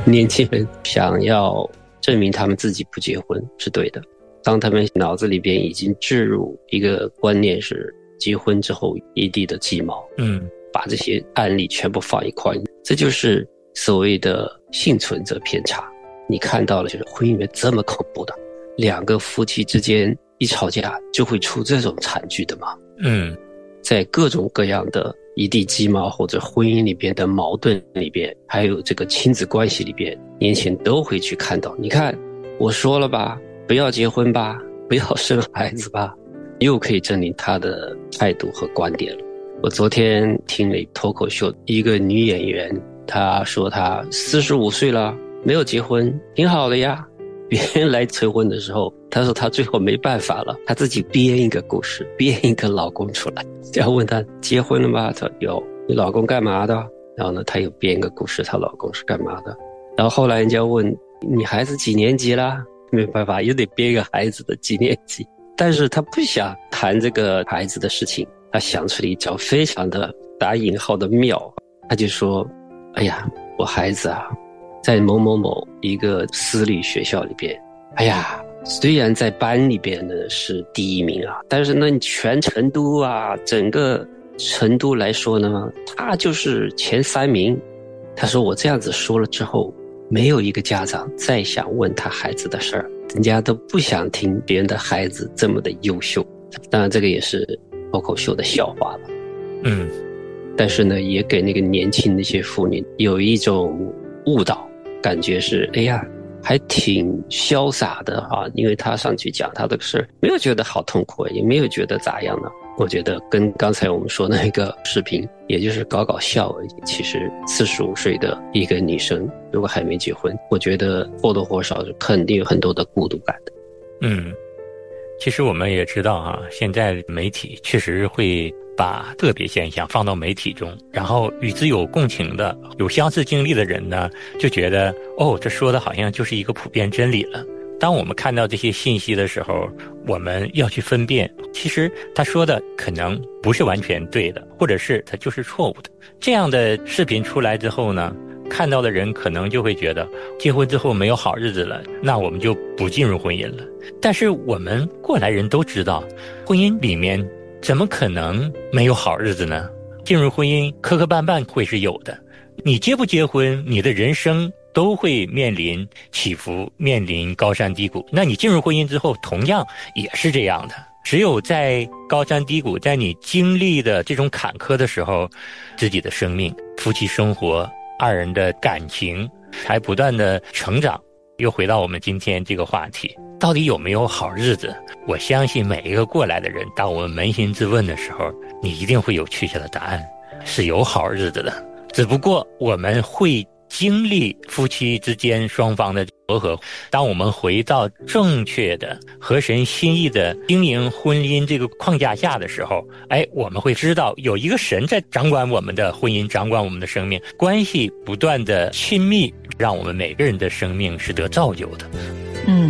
年轻人想要证明他们自己不结婚是对的，当他们脑子里边已经置入一个观念是结婚之后一地的鸡毛，把这些案例全部放一块，这就是所谓的幸存者偏差。你看到了就是婚姻里面这么恐怖的，两个夫妻之间一吵架就会出这种惨剧的吗？在各种各样的一地鸡毛或者婚姻里边的矛盾里边，还有这个亲子关系里边，年轻人都会去看到，你看我说了吧，不要结婚吧，不要生孩子吧，又可以证明他的态度和观点了。我昨天听了脱口秀，一个女演员，她说她45岁了，没有结婚，挺好的呀。别人来催婚的时候，她说她最后没办法了，她自己编一个故事，编一个老公出来。然后问她结婚了吗？她说有。你老公干嘛的？然后呢，她又编一个故事，她老公是干嘛的。然后后来人家问你孩子几年级啦？没办法，又得编一个孩子的几年级。但是她不想谈这个孩子的事情，她想出了一招非常的打引号的妙。她就说，哎呀，我孩子啊，在某某某一个私立学校里边，哎呀，虽然在班里边呢是第1名啊，但是呢全成都啊，整个成都来说呢，他就是前3名。他说我这样子说了之后，没有一个家长再想问他孩子的事儿，人家都不想听别人的孩子这么的优秀。当然这个也是脱口秀的笑话了。但是呢，也给那个年轻的一些妇女有一种误导，感觉是哎呀还挺潇洒的啊，因为他上去讲他的事，没有觉得好痛苦，也没有觉得咋样呢。我觉得跟刚才我们说那个视频，也就是搞搞笑而已。其实45岁的一个女生，如果还没结婚，我觉得或多或少是肯定有很多的孤独感的。 其实我们也知道啊，现在媒体确实会把个别现象放到媒体中，然后与之有共情的、有相似经历的人呢，就觉得这说的好像就是一个普遍真理了。当我们看到这些信息的时候，我们要去分辨，其实他说的可能不是完全对的，或者是他就是错误的。这样的视频出来之后呢，看到的人可能就会觉得结婚之后没有好日子了，那我们就不进入婚姻了。但是我们过来人都知道，婚姻里面怎么可能没有好日子呢？进入婚姻磕磕绊绊会是有的，你结不结婚，你的人生都会面临起伏，面临高山低谷。那你进入婚姻之后同样也是这样的，只有在高山低谷，在你经历的这种坎坷的时候，自己的生命、夫妻生活、二人的感情才不断的成长。又回到我们今天这个话题，到底有没有好日子？我相信每一个过来的人，当我们扪心自问的时候，你一定会有确切的答案，是有好日子的。只不过我们会经历夫妻之间双方的磨合，当我们回到正确的合神心意的经营婚姻这个框架下的时候，我们会知道有一个神在掌管我们的婚姻，掌管我们的生命，关系不断的亲密，让我们每个人的生命是得造就的。